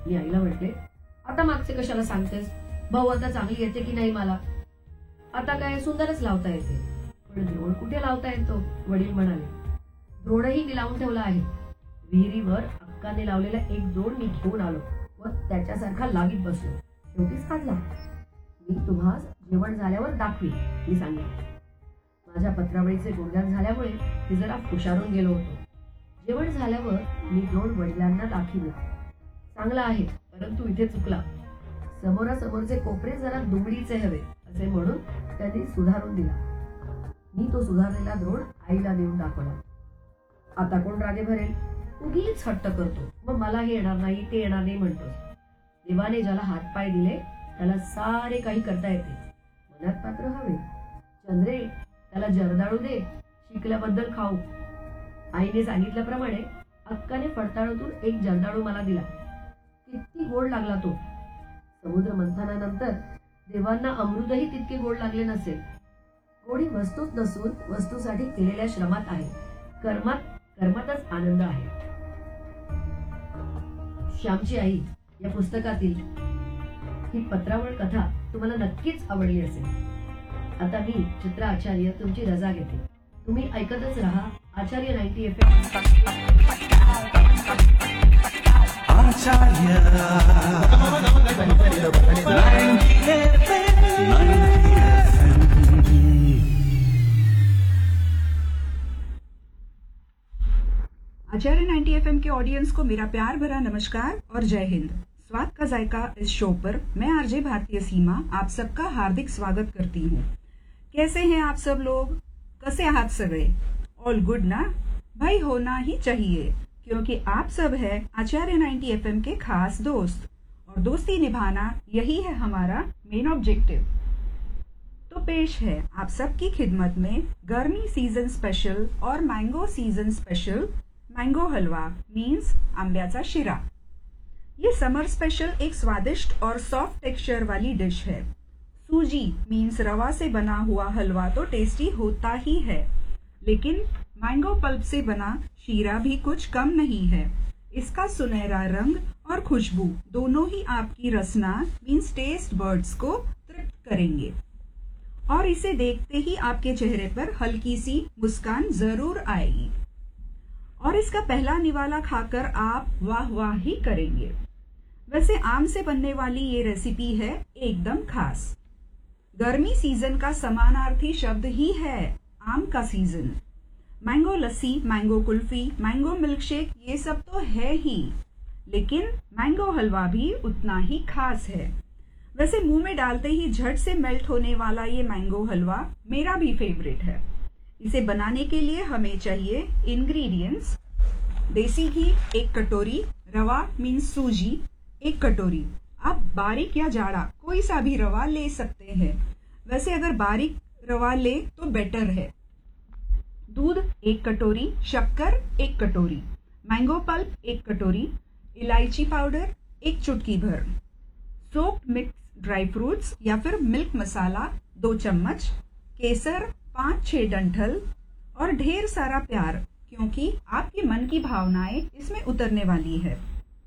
मी आईला म्हटले, आता मागचे कशाला सांगतेस? भाऊ आता चांगली येते की नाही मला? आता काय सुंदरच लावता येते. पण द्रोण कुठे लावता येतो? वडील म्हणाले. द्रोणही मी लावून ठेवला आहे. विहिरीवर अक्काने लावलेला एक द्रोण मी घेऊन आलो व त्याच्यासारखा लावीत बसलो. शेवटीच काढला. मी तुम्हा जेवण झाल्यावर दाखवी, मी सांगितले. माझ्या पत्रावळीचे गुणगान झाल्यामुळे मी जरा हुशारून गेलो होतो. जेवण झाल्यावर मी द्रोण वडिलांना दाखविला. चांगला आहे, परंतु इथे चुकला. समोरासमोरचे कोपरे जरा दुमडीचे हवे असे म्हणून त्यांनी सुधारून दिला. मी तो सुधारलेला द्रोण आईला देऊन दाखवला. आता कोण रागे भरेल? उगीच हट्ट करतो, मग मला हे येणार नाही ते येणार नाही म्हणतोस. देवाने ज्याला हातपाय दिले त्याला सारे काही करता येते. मनात मात्र हवे. चंद्रे, त्याला जर्दाळू दे, शिकल्याबद्दल खाऊ. आईने सांगितल्याप्रमाणे अक्काने फडताळूतून एक जर्दाळू मला दिला. किती गोड लागला तो. समुद्र मंथनानंतर देवांना अमृतही तितके गोड लागले नसेल. गोडी वस्तूत नसून वस्तूसाठी केलेल्या श्रमात आहे. कर्मातच आनंद आहे. श्यामची आई या पुस्तकातील ही पत्रावळ कथा तुम्हाला नक्कीच आवडली असेल. आता मी चित्रा आचार्य तुमची रजा घेते. तुम्ही ऐकतच राहा आचार्य 90 FM. आचार्य 90 FM के ऑडियंस को मेरा प्यार भरा नमस्कार और जय हिंद। स्वाद का जायका इस शो पर मैं आरजे भारतीय सीमा आप सबका हार्दिक स्वागत करती हूँ। कैसे हैं आप सब लोग? कसे आहात सगळे? ऑल गुड ना? भाई होना ही चाहिए, क्योंकि आप सब है आचार्य 90 FM के खास दोस्त और दोस्ती निभाना यही है हमारा मेन ऑब्जेक्टिव। तो पेश है आप सबकी खिदमत में गर्मी सीजन स्पेशल और मैंगो सीजन स्पेशल मैंगो हलवा मीन्स आंब्याचा शिरा। ये समर स्पेशल एक स्वादिष्ट और सॉफ्ट टेक्सचर वाली डिश है। सूजी मीन्स रवा से बना हुआ हलवा तो टेस्टी होता ही है, लेकिन मैंगो पल्प से बना शीरा भी कुछ कम नहीं है। इसका सुनहरा रंग और खुशबू दोनों ही आपकी रसना मीन्स टेस्ट बर्ड्स को तृप्त करेंगे और इसे देखते ही आपके चेहरे पर हल्की सी मुस्कान जरूर आएगी और इसका पहला निवाला खाकर आप वाह वाह ही करेंगे। वैसे आम से बनने वाली ये रेसिपी है एकदम खास। गर्मी सीजन का समानार्थी शब्द ही है आम का सीजन। मैंगो लस्सी, मैंगो कुल्फी, मैंगो मिल्कशेक ये सब तो है ही, लेकिन मैंगो हलवा भी उतना ही खास है। वैसे मुंह में डालते ही झट से मेल्ट होने वाला ये मैंगो हलवा मेरा भी फेवरेट है। इसे बनाने के लिए हमें चाहिए इंग्रेडिएंट्स: देसी घी 1 कटोरी, रवा मीन्स सूजी 1 कटोरी। आप बारीक या जाड़ा कोई सा भी रवा ले सकते हैं, वैसे अगर बारीक रवा ले तो बेटर है। दूध 1 कटोरी, शक्कर 1 कटोरी, मैंगो पल्प 1 कटोरी, इलायची पाउडर 1 चुटकी भर, सोक्ड मिक्स ड्राई फ्रूट्स या फिर मिल्क मसाला 2 चम्मच, केसर 5-6 डंठल और ढेर सारा प्यार, क्योंकि आपके मन की भावनाएं इसमें उतरने वाली है।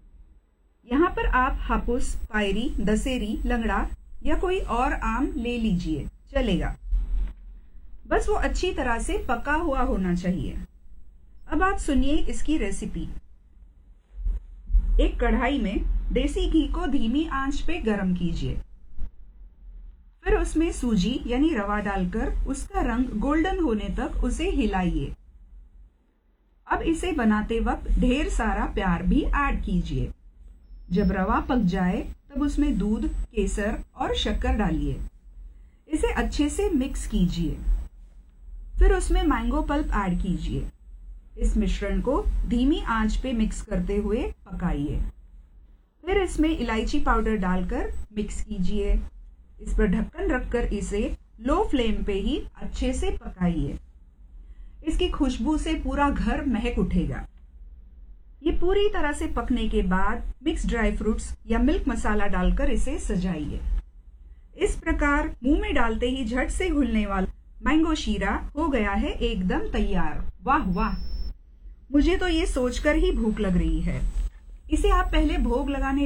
यहाँ पर आप हापुस, पायरी, दशहरी, लंगड़ा या कोई और आम ले लीजिए, चलेगा। बस वो अच्छी तरह से पका हुआ होना चाहिए। अब आप सुनिए इसकी रेसिपी। एक कढ़ाई में देसी घी को धीमी आंच पे गरम कीजिए। फिर उसमें सूजी यानी रवा डालकर उसका रंग गोल्डन होने तक उसे हिलाइए। अब इसे बनाते वक्त ढेर सारा प्यार भी ऐड कीजिए। जब रवा पक जाए तब उसमें दूध, केसर और शक्कर डालिए। इसे अच्छे से मिक्स कीजिए। फिर उसमें मैंगो पल्प ऐड कीजिए। इस मिश्रण को धीमी आंच पे मिक्स करते हुए पकाइए। फिर इसमें इलायची पाउडर डालकर मिक्स कीजिए। इस पर ढक्कन रखकर इसे लो फ्लेम पे ही अच्छे से पकाइए। इसकी खुशबू से पूरा घर महक उठेगा। ये पूरी तरह से पकने के बाद मिक्स ड्राई फ्रूट्स या मिल्क मसाला डालकर इसे सजाइए। इस प्रकार मुंह में डालते ही झट से घुलने वाला मैंगो शीरा हो गया है एकदम तैयार। वाह वाह, मुझे तो ये सोचकर ही भूख लग रही है। इसे आप पहले भोग लगाने